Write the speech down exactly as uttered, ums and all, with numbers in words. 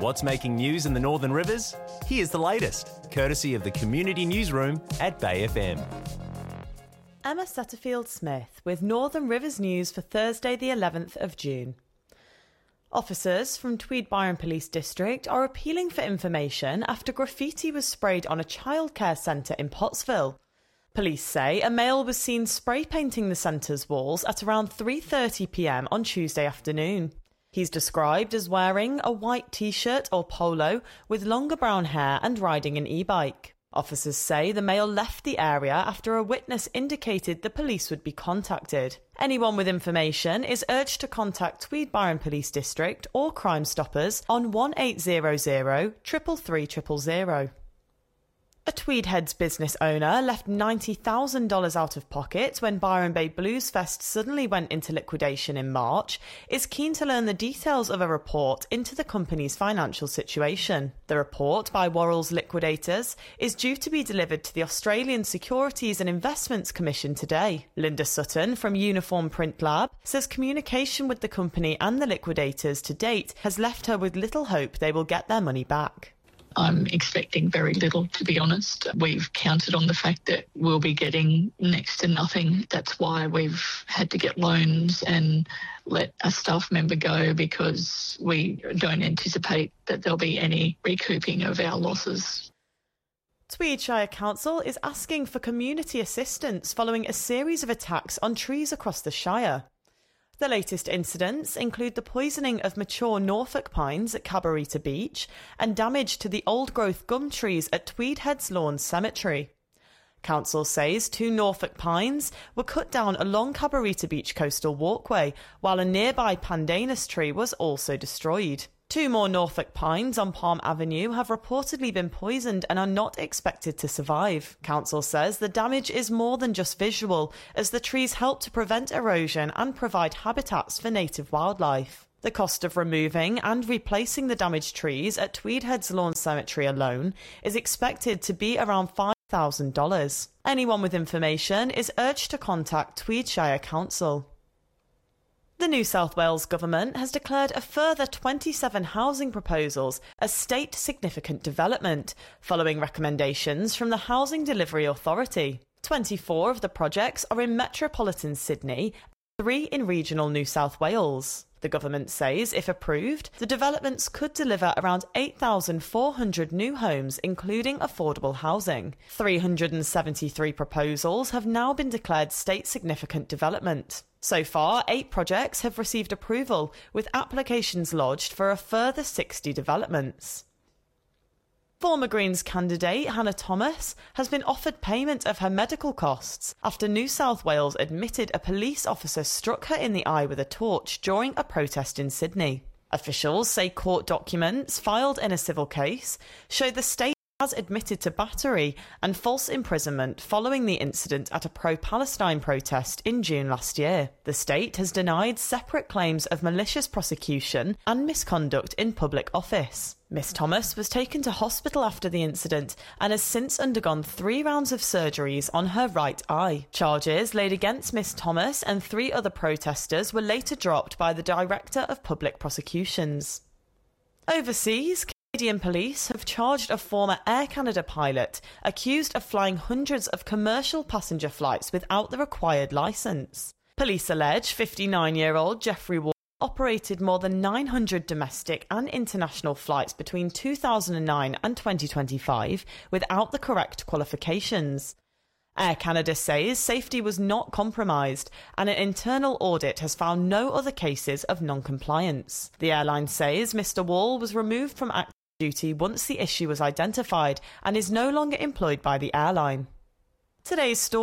What's making news in the Northern Rivers? Here's the latest, courtesy of the Community Newsroom at Bay F M. Emma Setterfield-Smith with Northern Rivers News for Thursday the eleventh of June. Officers from Tweed Byron Police District are appealing for information after graffiti was sprayed on a childcare centre in Pottsville. Police say a male was seen spray painting the centre's walls at around three thirty p m on Tuesday afternoon. He's described as wearing a white t-shirt or polo with longer brown hair and riding an e-bike. Officers say the male left the area after a witness indicated the police would be contacted. Anyone with information is urged to contact Tweed Byron Police District or Crime Stoppers on one eight hundred, three three three zero zero. A Tweed Heads business owner left ninety thousand dollars out of pocket when Byron Bay Blues Fest suddenly went into liquidation in March, is keen to learn the details of a report into the company's financial situation. The report by Worrell's liquidators is due to be delivered to the Australian Securities and Investments Commission today. Linda Sutton from Uniform Print Lab says communication with the company and the liquidators to date has left her with little hope they will get their money back. I'm expecting very little, to be honest. We've counted on the fact that we'll be getting next to nothing. That's why we've had to get loans and let a staff member go, because we don't anticipate that there'll be any recouping of our losses. Tweed Shire Council is asking for community assistance following a series of attacks on trees across the Shire. The latest incidents include the poisoning of mature Norfolk pines at Cabarita Beach and damage to the old-growth gum trees at Tweed Heads Lawn Cemetery. Council says two Norfolk pines were cut down along Cabarita Beach coastal walkway, while a nearby pandanus tree was also destroyed. Two more Norfolk pines on Palm Avenue have reportedly been poisoned and are not expected to survive. Council says the damage is more than just visual, as the trees help to prevent erosion and provide habitats for native wildlife. The cost of removing and replacing the damaged trees at Tweed Heads Lawn Cemetery alone is expected to be around five thousand dollars. Anyone with information is urged to contact Tweed Shire Council. The New South Wales Government has declared a further twenty-seven housing proposals as state significant development, following recommendations from the Housing Delivery Authority. twenty-four of the projects are in metropolitan Sydney, and three in regional New South Wales. The government says, if approved, the developments could deliver around eight thousand four hundred new homes, including affordable housing. three hundred seventy-three proposals have now been declared state significant development. So far, eight projects have received approval, with applications lodged for a further sixty developments. Former Greens candidate Hannah Thomas has been offered payment of her medical costs after New South Wales admitted a police officer struck her in the eye with a torch during a protest in Sydney. Officials say court documents filed in a civil case show the state has admitted to battery and false imprisonment following the incident at a pro-Palestine protest in June last year. The state has denied separate claims of malicious prosecution and misconduct in public office. Miss Thomas was taken to hospital after the incident and has since undergone three rounds of surgeries on her right eye. Charges laid against Miss Thomas and three other protesters were later dropped by the Director of Public Prosecutions. Overseas, Canadian police have charged a former Air Canada pilot accused of flying hundreds of commercial passenger flights without the required licence. Police allege fifty-nine-year-old Jeffrey Ward operated more than nine hundred domestic and international flights between two thousand nine and twenty twenty-five without the correct qualifications. Air Canada says safety was not compromised and an internal audit has found no other cases of non-compliance. The airline says Mister Wall was removed from active duty once the issue was identified and is no longer employed by the airline. Today's story